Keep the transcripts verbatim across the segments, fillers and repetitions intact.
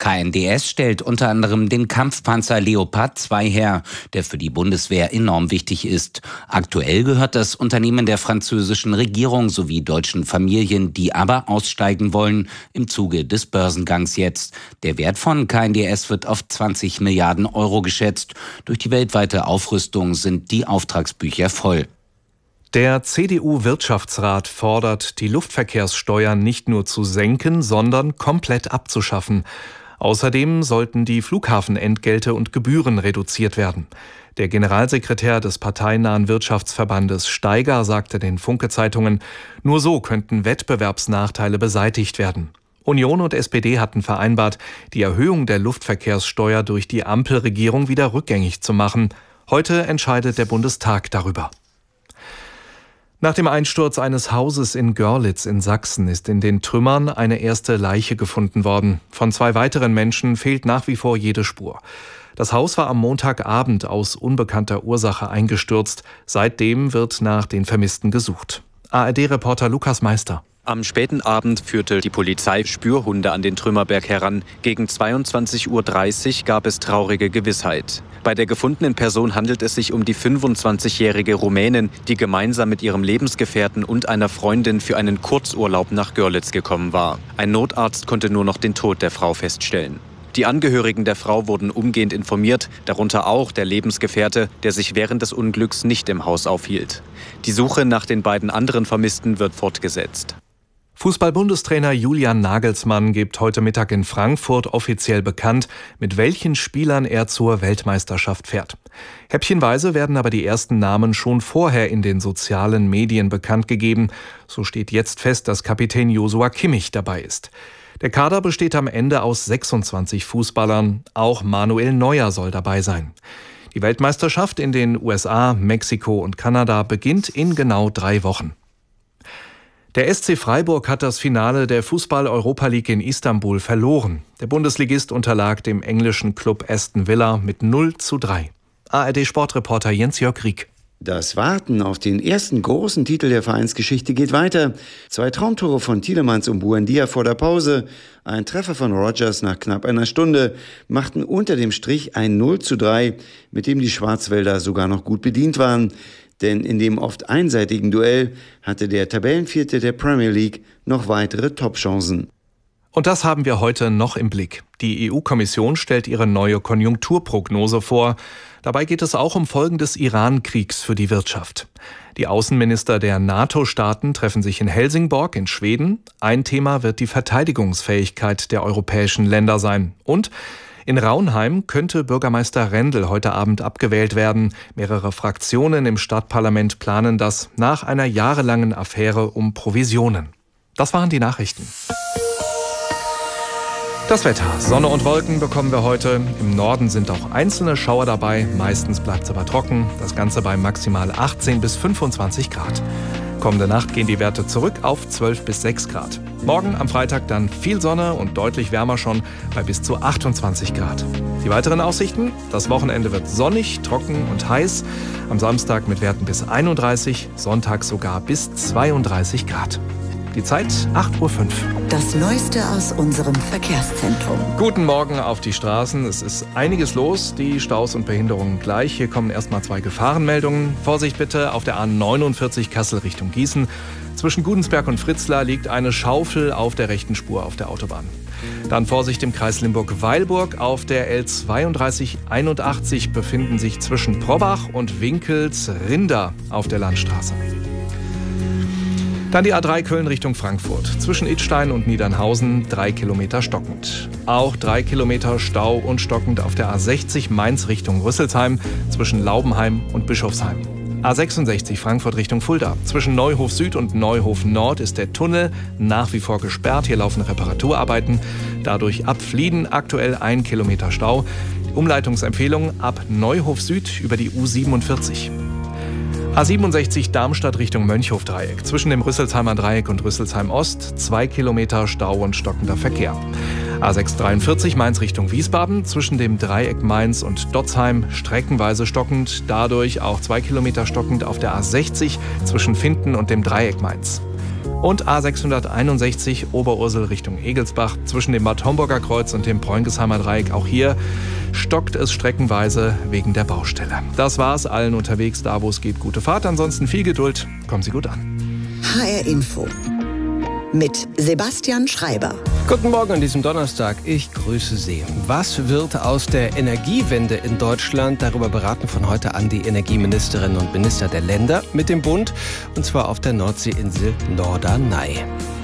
K N D S stellt unter anderem den Kampfpanzer Leopard zwei her, der für die Bundeswehr enorm wichtig ist. Aktuell gehört das Unternehmen der französischen Regierung sowie deutschen Familien, die aber aussteigen wollen, im Zuge des Börsengangs jetzt. Der Wert von K N D S wird auf zwanzig Milliarden Euro geschätzt. Durch die weltweite Aufrüstung sind die Auftragsbücher voll. Der C D U-Wirtschaftsrat fordert, die Luftverkehrssteuern nicht nur zu senken, sondern komplett abzuschaffen. Außerdem sollten die Flughafenentgelte und Gebühren reduziert werden. Der Generalsekretär des parteinahen Wirtschaftsverbandes Steiger sagte den Funke-Zeitungen, nur so könnten Wettbewerbsnachteile beseitigt werden. Union und S P D hatten vereinbart, die Erhöhung der Luftverkehrssteuer durch die Ampelregierung wieder rückgängig zu machen. Heute entscheidet der Bundestag darüber. Nach dem Einsturz eines Hauses in Görlitz in Sachsen ist in den Trümmern eine erste Leiche gefunden worden. Von zwei weiteren Menschen fehlt nach wie vor jede Spur. Das Haus war am Montagabend aus unbekannter Ursache eingestürzt. Seitdem wird nach den Vermissten gesucht. A R D-Reporter Lukas Meister. Am späten Abend führte die Polizei Spürhunde an den Trümmerberg heran. Gegen zweiundzwanzig Uhr dreißig gab es traurige Gewissheit. Bei der gefundenen Person handelt es sich um die fünfundzwanzigjährige Rumänin, die gemeinsam mit ihrem Lebensgefährten und einer Freundin für einen Kurzurlaub nach Görlitz gekommen war. Ein Notarzt konnte nur noch den Tod der Frau feststellen. Die Angehörigen der Frau wurden umgehend informiert, darunter auch der Lebensgefährte, der sich während des Unglücks nicht im Haus aufhielt. Die Suche nach den beiden anderen Vermissten wird fortgesetzt. Fußball-Bundestrainer Julian Nagelsmann gibt heute Mittag in Frankfurt offiziell bekannt, mit welchen Spielern er zur Weltmeisterschaft fährt. Häppchenweise werden aber die ersten Namen schon vorher in den sozialen Medien bekannt gegeben. So steht jetzt fest, dass Kapitän Joshua Kimmich dabei ist. Der Kader besteht am Ende aus sechsundzwanzig Fußballern. Auch Manuel Neuer soll dabei sein. Die Weltmeisterschaft in den U S A, Mexiko und Kanada beginnt in genau drei Wochen. Der S C Freiburg hat das Finale der Fußball-Europa League in Istanbul verloren. Der Bundesligist unterlag dem englischen Club Aston Villa mit null zu drei. A R D-Sportreporter Jens-Jörg Rieck. Das Warten auf den ersten großen Titel der Vereinsgeschichte geht weiter. Zwei Traumtore von Tielemans und Buendia vor der Pause, ein Treffer von Rodgers nach knapp einer Stunde machten unter dem Strich ein null zu drei, mit dem die Schwarzwälder sogar noch gut bedient waren. Denn in dem oft einseitigen Duell hatte der Tabellenvierte der Premier League noch weitere Topchancen. Und das haben wir heute noch im Blick. Die E U-Kommission stellt ihre neue Konjunkturprognose vor. Dabei geht es auch um Folgen des Iran-Kriegs für die Wirtschaft. Die Außenminister der NATO-Staaten treffen sich in Helsingborg in Schweden. Ein Thema wird die Verteidigungsfähigkeit der europäischen Länder sein. Und in Raunheim könnte Bürgermeister Rendel heute Abend abgewählt werden. Mehrere Fraktionen im Stadtparlament planen das nach einer jahrelangen Affäre um Provisionen. Das waren die Nachrichten. Das Wetter. Sonne und Wolken bekommen wir heute. Im Norden sind auch einzelne Schauer dabei. Meistens bleibt es aber trocken. Das Ganze bei maximal achtzehn bis fünfundzwanzig Grad. Kommende Nacht gehen die Werte zurück auf zwölf bis sechs Grad. Morgen am Freitag dann viel Sonne und deutlich wärmer schon bei bis zu achtundzwanzig Grad. Die weiteren Aussichten? Das Wochenende wird sonnig, trocken und heiß. Am Samstag mit Werten bis einunddreißig, Sonntag sogar bis zweiunddreißig Grad. Die Zeit acht Uhr fünf. Das Neueste aus unserem Verkehrszentrum. Guten Morgen auf die Straßen. Es ist einiges los, die Staus und Behinderungen gleich. Hier kommen erstmal zwei Gefahrenmeldungen. Vorsicht bitte auf der A neunundvierzig Kassel Richtung Gießen. Zwischen Gudensberg und Fritzlar liegt eine Schaufel auf der rechten Spur auf der Autobahn. Dann Vorsicht im Kreis Limburg-Weilburg. Auf der L zweiunddreißig einundachtzig befinden sich zwischen Probach und Winkels Rinder auf der Landstraße. Dann die A drei Köln Richtung Frankfurt. Zwischen Idstein und Niedernhausen drei Kilometer stockend. Auch drei Kilometer Stau und stockend auf der A sechzig Mainz Richtung Rüsselsheim zwischen Laubenheim und Bischofsheim. A sechsundsechzig Frankfurt Richtung Fulda. Zwischen Neuhof Süd und Neuhof Nord ist der Tunnel nach wie vor gesperrt. Hier laufen Reparaturarbeiten. Dadurch ab Flieden aktuell ein Kilometer Stau. Umleitungsempfehlung ab Neuhof Süd über die U siebenundvierzig. A siebenundsechzig Darmstadt Richtung Mönchhofdreieck. Zwischen dem Rüsselsheimer Dreieck und Rüsselsheim Ost zwei Kilometer Stau und stockender Verkehr. A sechshundertdreiundvierzig Mainz Richtung Wiesbaden. Zwischen dem Dreieck Mainz und Dotzheim streckenweise stockend. Dadurch auch zwei Kilometer stockend auf der A sechzig zwischen Finden und dem Dreieck Mainz. Und A sechshunderteinundsechzig Oberursel Richtung Egelsbach zwischen dem Bad Homburger Kreuz und dem Preunkesheimer Dreieck. Auch hier stockt es streckenweise wegen der Baustelle. Das war's. Allen unterwegs, da wo es geht, gute Fahrt. Ansonsten viel Geduld. Kommen Sie gut an. H R Info mit Sebastian Schreiber. Guten Morgen an diesem Donnerstag. Ich grüße Sie. Was wird aus der Energiewende in Deutschland? Darüber beraten von heute an die Energieministerinnen und Minister der Länder mit dem Bund, und zwar auf der Nordseeinsel Norderney.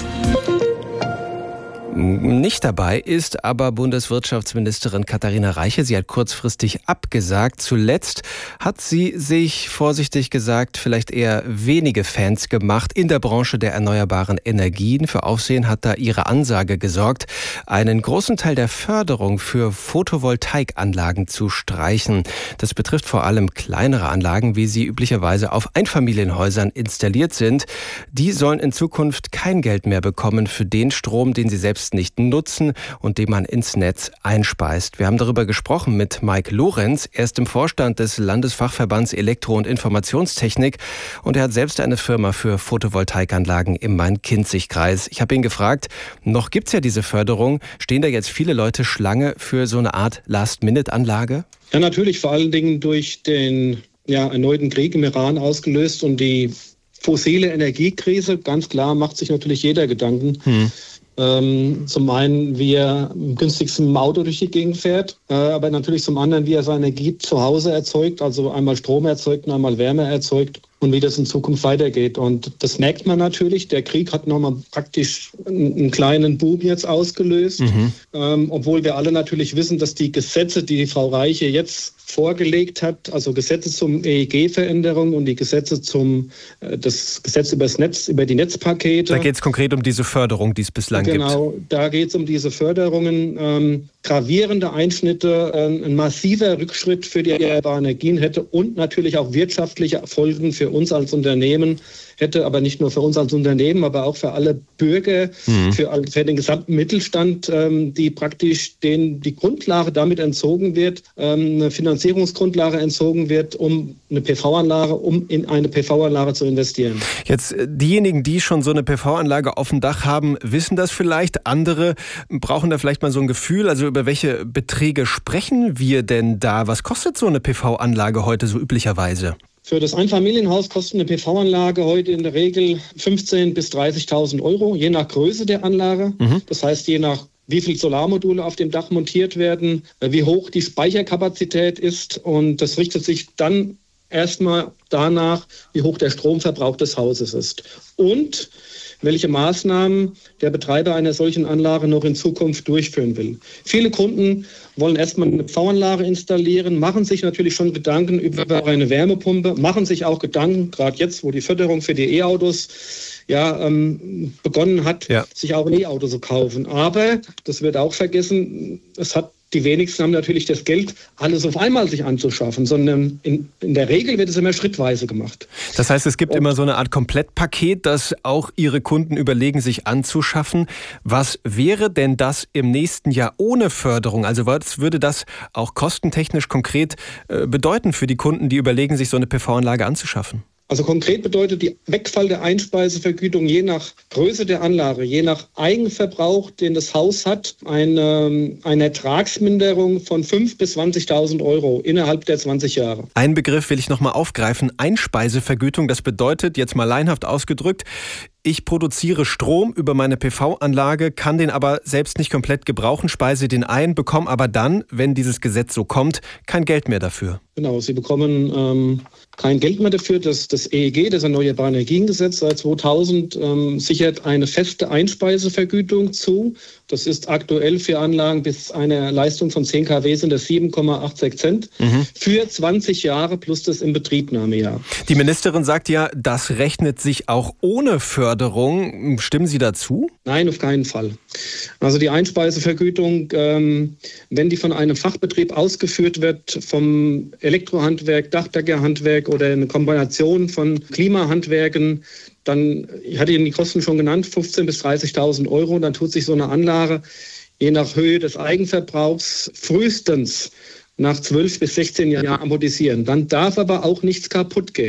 Nicht dabei ist aber Bundeswirtschaftsministerin Katharina Reiche. Sie hat kurzfristig abgesagt. Zuletzt hat sie sich, vorsichtig gesagt, vielleicht eher wenige Fans gemacht in der Branche der erneuerbaren Energien. Für Aufsehen hat da ihre Ansage gesorgt, einen großen Teil der Förderung für Photovoltaikanlagen zu streichen. Das betrifft vor allem kleinere Anlagen, wie sie üblicherweise auf Einfamilienhäusern installiert sind. Die sollen in Zukunft kein Geld mehr bekommen für den Strom, den sie selbst nicht nutzen und den man ins Netz einspeist. Wir haben darüber gesprochen mit Mike Lorenz. Er ist im Vorstand des Landesfachverbands Elektro- und Informationstechnik und er hat selbst eine Firma für Photovoltaikanlagen im Main-Kinzig-Kreis. Ich habe ihn gefragt, noch gibt es ja diese Förderung. Stehen da jetzt viele Leute Schlange für so eine Art Last-Minute-Anlage? Ja, natürlich, vor allen Dingen durch den ja, erneuten Krieg im Iran ausgelöst und die fossile Energiekrise. Ganz klar macht sich natürlich jeder Gedanken. Hm. Ähm, zum einen, wie er im günstigsten Auto durch die Gegend fährt, äh, aber natürlich zum anderen, wie er seine Energie zu Hause erzeugt, also einmal Strom erzeugt und einmal Wärme erzeugt und wie das in Zukunft weitergeht. Und das merkt man natürlich. Der Krieg hat nochmal praktisch einen, einen kleinen Boom jetzt ausgelöst, mhm. ähm, obwohl wir alle natürlich wissen, dass die Gesetze, die Frau Reiche jetzt vorgelegt hat, also Gesetze zum E E G-Veränderung und die Gesetze zum äh, das Gesetz über das Netz, über die Netzpakete. Da geht es konkret um diese Förderung, die es bislang genau, gibt. Genau, da geht es um diese Förderungen. Ähm, gravierende Einschnitte, äh, ein massiver Rückschritt für die erneuerbaren Energien hätte und natürlich auch wirtschaftliche Folgen für uns als Unternehmen hätte, aber nicht nur für uns als Unternehmen, aber auch für alle Bürger, mhm. für, für den gesamten Mittelstand, ähm, die praktisch den, die Grundlage damit entzogen wird, ähm, eine Finanzierungsgrundlage entzogen wird, um eine P V-Anlage, um in eine P V-Anlage zu investieren. Jetzt diejenigen, die schon so eine P V-Anlage auf dem Dach haben, wissen das vielleicht. Andere brauchen da vielleicht mal so ein Gefühl. Also über welche Beträge sprechen wir denn da? Was kostet so eine P V-Anlage heute so üblicherweise? Für das Einfamilienhaus kostet eine P V-Anlage heute in der Regel fünfzehntausend bis dreißigtausend Euro, je nach Größe der Anlage. Mhm. Das heißt, je nach wie viele Solarmodule auf dem Dach montiert werden, wie hoch die Speicherkapazität ist. Und das richtet sich dann erstmal danach, wie hoch der Stromverbrauch des Hauses ist. Und welche Maßnahmen der Betreiber einer solchen Anlage noch in Zukunft durchführen will. Viele Kunden wollen erstmal eine P V-Anlage installieren, machen sich natürlich schon Gedanken über eine Wärmepumpe, machen sich auch Gedanken, gerade jetzt, wo die Förderung für die E-Autos ja, ähm, begonnen hat, ja. sich auch ein E-Auto zu kaufen. Aber, das wird auch vergessen, es hat die wenigsten haben natürlich das Geld, alles auf einmal sich anzuschaffen, sondern in, in der Regel wird es immer schrittweise gemacht. Das heißt, es gibt Und, immer so eine Art Komplettpaket, das auch Ihre Kunden überlegen, sich anzuschaffen. Was wäre denn das im nächsten Jahr ohne Förderung? Also was würde das auch kostentechnisch konkret äh, bedeuten für die Kunden, die überlegen, sich so eine P V-Anlage anzuschaffen? Also konkret bedeutet die Wegfall der Einspeisevergütung je nach Größe der Anlage, je nach Eigenverbrauch, den das Haus hat, eine, eine Ertragsminderung von fünftausend bis zwanzigtausend Euro innerhalb der zwanzig Jahre. Einen Begriff will ich noch mal aufgreifen. Einspeisevergütung, das bedeutet, jetzt mal laienhaft ausgedrückt, ich produziere Strom über meine P V-Anlage, kann den aber selbst nicht komplett gebrauchen, speise den ein, bekomme aber dann, wenn dieses Gesetz so kommt, kein Geld mehr dafür. Genau, Sie bekommen ähm, kein Geld mehr dafür. Das, das E E G, das Erneuerbare Energiengesetz, seit zweitausend ähm, sichert eine feste Einspeisevergütung zu. Das ist aktuell für Anlagen bis einer Leistung von zehn Kilowatt sind das sieben Komma achtzig Cent mhm. für zwanzig Jahre plus das Inbetriebnahmejahr. Die Ministerin sagt ja, das rechnet sich auch ohne Förderung. Stimmen Sie dazu? Nein, auf keinen Fall. Also die Einspeisevergütung, ähm, wenn die von einem Fachbetrieb ausgeführt wird, vom Elektrohandwerk, Dachdeckerhandwerk oder eine Kombination von Klimahandwerken, dann, ich hatte Ihnen die Kosten schon genannt, fünfzehntausend bis dreißigtausend Euro. Dann tut sich so eine Anlage je nach Höhe des Eigenverbrauchs frühestens nach zwölf bis sechzehn Jahren amortisieren. Dann darf aber auch nichts kaputt gehen.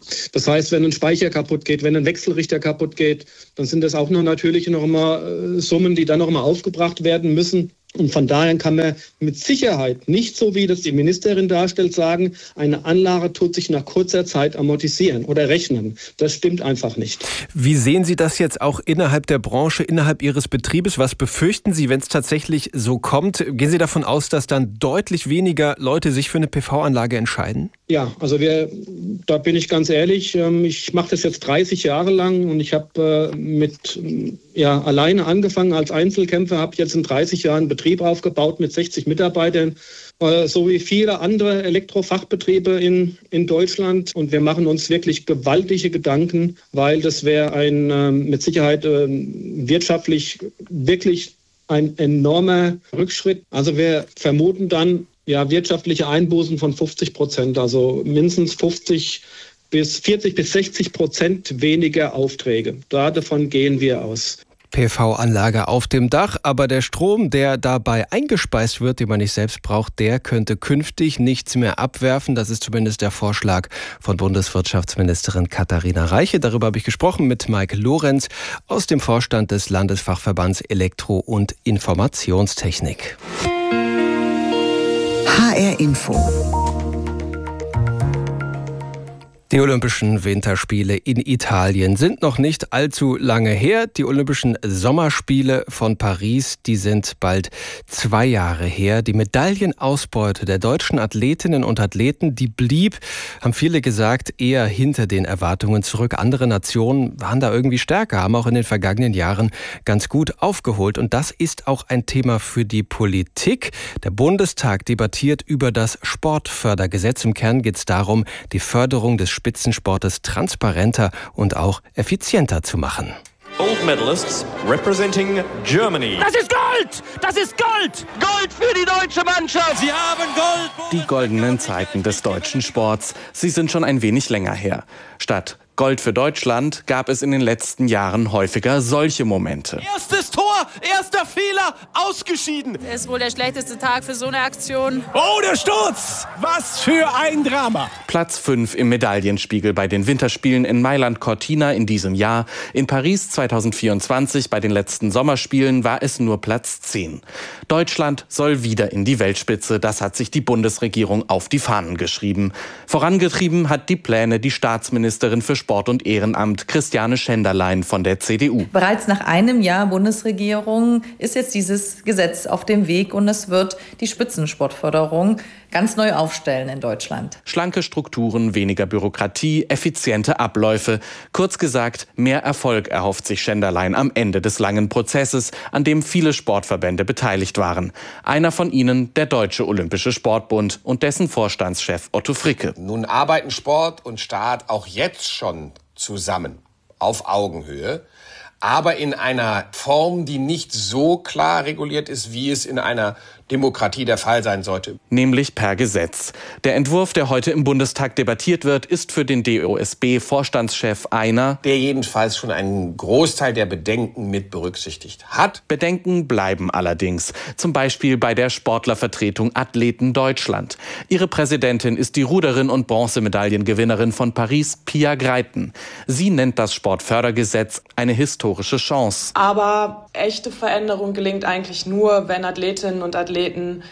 Das heißt, wenn ein Speicher kaputt geht, wenn ein Wechselrichter kaputt geht, dann sind das auch noch natürlich noch mal Summen, die dann noch mal aufgebracht werden müssen. Und von daher kann man mit Sicherheit nicht so, wie das die Ministerin darstellt, sagen, eine Anlage tut sich nach kurzer Zeit amortisieren oder rechnen. Das stimmt einfach nicht. Wie sehen Sie das jetzt auch innerhalb der Branche, innerhalb Ihres Betriebes? Was befürchten Sie, wenn es tatsächlich so kommt? Gehen Sie davon aus, dass dann deutlich weniger Leute sich für eine P V-Anlage entscheiden? Ja, also wir, da bin ich ganz ehrlich, ich mache das jetzt dreißig Jahre lang und ich habe mit, ja, alleine angefangen als Einzelkämpfer, habe jetzt in dreißig Jahren Betrieb aufgebaut mit sechzig Mitarbeitern, so wie viele andere Elektrofachbetriebe in, in Deutschland. Und wir machen uns wirklich gewaltige Gedanken, weil das wäre ein mit Sicherheit wirtschaftlich wirklich ein enormer Rückschritt. Also wir vermuten dann, ja, wirtschaftliche Einbußen von fünfzig Prozent, also mindestens fünfzig bis vierzig bis sechzig Prozent weniger Aufträge. Da davon gehen wir aus. P V-Anlage auf dem Dach, aber der Strom, der dabei eingespeist wird, den man nicht selbst braucht, der könnte künftig nichts mehr abwerfen. Das ist zumindest der Vorschlag von Bundeswirtschaftsministerin Katharina Reiche. Darüber habe ich gesprochen mit Mike Lorenz aus dem Vorstand des Landesfachverbands Elektro- und Informationstechnik. H R Info. Die Olympischen Winterspiele in Italien sind noch nicht allzu lange her. Die Olympischen Sommerspiele von Paris, die sind bald zwei Jahre her. Die Medaillenausbeute der deutschen Athletinnen und Athleten, die blieb, haben viele gesagt, eher hinter den Erwartungen zurück. Andere Nationen waren da irgendwie stärker, haben auch in den vergangenen Jahren ganz gut aufgeholt. Und das ist auch ein Thema für die Politik. Der Bundestag debattiert über das Sportfördergesetz. Im Kern geht es darum, die Förderung des Spitzensportes transparenter und auch effizienter zu machen. Gold medalists representing Germany. Das ist Gold! Das ist Gold! Gold für die deutsche Mannschaft! Sie haben Gold! Die goldenen Zeiten des deutschen Sports, sie sind schon ein wenig länger her. Statt Gold für Deutschland gab es in den letzten Jahren häufiger solche Momente. Erstes Tor, erster Fehler, ausgeschieden. Das ist wohl der schlechteste Tag für so eine Aktion. Oh, der Sturz! Was für ein Drama! Platz fünf im Medaillenspiegel bei den Winterspielen in Mailand-Cortina in diesem Jahr. In Paris zweitausendvierundzwanzig bei den letzten Sommerspielen war es nur Platz zehn. Deutschland soll wieder in die Weltspitze. Das hat sich die Bundesregierung auf die Fahnen geschrieben. Vorangetrieben hat die Pläne die Staatsministerin für Sport und Ehrenamt, Christiane Schenderlein von der C D U. Bereits nach einem Jahr Bundesregierung ist jetzt dieses Gesetz auf dem Weg und es wird die Spitzensportförderung ganz neu aufstellen in Deutschland. Schlanke Strukturen, weniger Bürokratie, effiziente Abläufe. Kurz gesagt, mehr Erfolg erhofft sich Schenderlein am Ende des langen Prozesses, an dem viele Sportverbände beteiligt waren. Einer von ihnen, der Deutsche Olympische Sportbund und dessen Vorstandschef Otto Fricke. Nun arbeiten Sport und Staat auch jetzt schon zusammen, auf Augenhöhe, aber in einer Form, die nicht so klar reguliert ist, wie es in einer Demokratie der Fall sein sollte. Nämlich per Gesetz. Der Entwurf, der heute im Bundestag debattiert wird, ist für den D O S B-Vorstandschef einer, der jedenfalls schon einen Großteil der Bedenken mit berücksichtigt hat. Bedenken bleiben allerdings. Zum Beispiel bei der Sportlervertretung Athleten Deutschland. Ihre Präsidentin ist die Ruderin und Bronzemedaillengewinnerin von Paris, Pia Greiten. Sie nennt das Sportfördergesetz eine historische Chance. Aber echte Veränderung gelingt eigentlich nur, wenn Athletinnen und Athleten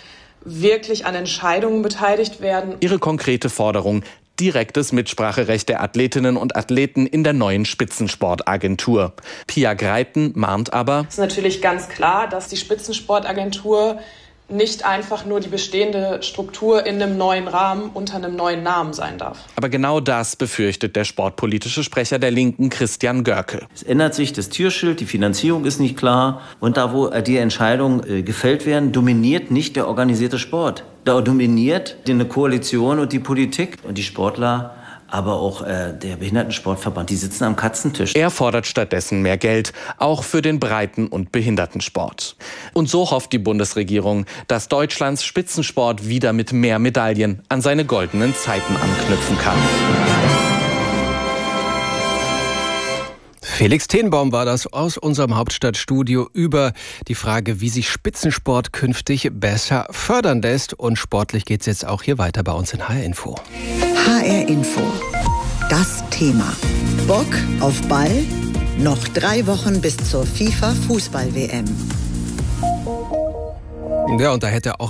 wirklich an Entscheidungen beteiligt werden. Ihre konkrete Forderung: direktes Mitspracherecht der Athletinnen und Athleten in der neuen Spitzensportagentur. Pia Greiten mahnt aber: Es ist natürlich ganz klar, dass die Spitzensportagentur nicht einfach nur die bestehende Struktur in einem neuen Rahmen unter einem neuen Namen sein darf. Aber genau das befürchtet der sportpolitische Sprecher der Linken, Christian Görke. Es ändert sich das Türschild, die Finanzierung ist nicht klar. Und da, wo die Entscheidungen äh, gefällt werden, dominiert nicht der organisierte Sport. Da dominiert eine Koalition und die Politik und die Sportler. Aber auch äh, der Behindertensportverband, die sitzen am Katzentisch. Er fordert stattdessen mehr Geld, auch für den Breiten- und Behindertensport. Und so hofft die Bundesregierung, dass Deutschlands Spitzensport wieder mit mehr Medaillen an seine goldenen Zeiten anknüpfen kann. Felix Tenbaum war das aus unserem Hauptstadtstudio über die Frage, wie sich Spitzensport künftig besser fördern lässt. Und sportlich geht es jetzt auch hier weiter bei uns in H R Info. H R Info. das Thema. Bock auf Ball? Noch drei Wochen bis zur FIFA-Fußball-W M. Ja, und da hätte auch